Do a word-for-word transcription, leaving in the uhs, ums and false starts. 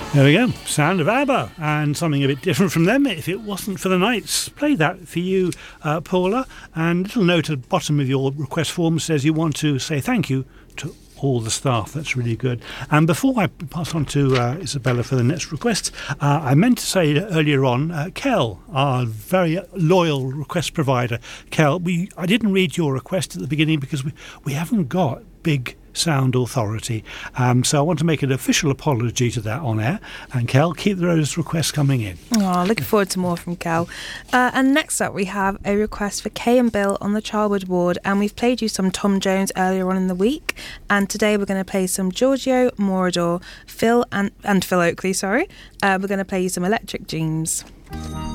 There we go, sound of ABBA, and something a bit different from them. If it wasn't for the Nights, play that for you, uh, Paula. And a little note at the bottom of your request form says you want to say thank you to all the staff. That's really good. And before I pass on to uh, Isabella for the next request, uh, I meant to say earlier on, uh, Kel, our very loyal request provider, Kel, we I didn't read your request at the beginning because we, we haven't got big sound authority. Um, so I want to make an official apology to that on air. And Kel, keep those requests coming in. Oh, looking forward to more from Kel. Uh, and next up, we have a request for Kay and Bill on the Childwood ward. And we've played you some Tom Jones earlier on in the week. And today we're going to play some Giorgio Moroder, Phil and, and Phil Oakley, sorry. Uh, we're going to play you some Electric Dreams.